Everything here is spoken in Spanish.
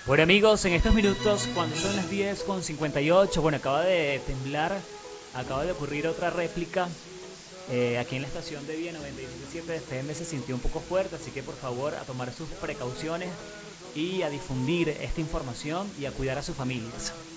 Bueno amigos, en estos minutos, cuando son las 10:58, bueno, acaba de temblar, acaba de ocurrir otra réplica. Aquí en la estación de Vía 97.7 de FM se sintió un poco fuerte, así que por favor a tomar sus precauciones y a difundir esta información y a cuidar a sus familias.